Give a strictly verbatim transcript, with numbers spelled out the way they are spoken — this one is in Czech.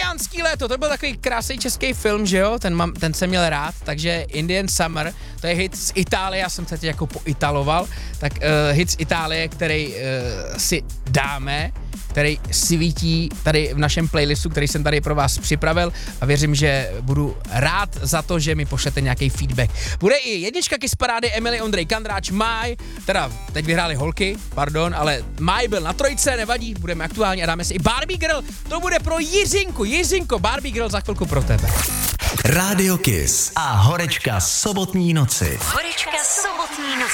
Indiánský léto, to byl takový krásný český film, že jo, ten, mám, ten jsem měl rád, takže Indian Summer, to je hit z Itálie, já jsem se teď jako poitaloval, tak uh, hit z Itálie, který uh, si dáme, který svítí tady v našem playlistu, který jsem tady pro vás připravil a věřím, že budu rád za to, že mi pošlete nějaký feedback. Bude i jednička Kiss parády, Emily, Ondrej Kandráč, Maj, teda teď vyhráli holky, pardon, ale Maj byl na trojce, nevadí, budeme aktuální a dáme si i Barbie Girl, to bude pro Jiřinku, Jiřinko, Barbie Girl za chvilku pro tebe. Rádio Kiss a horečka sobotní noci. Horečka sobotní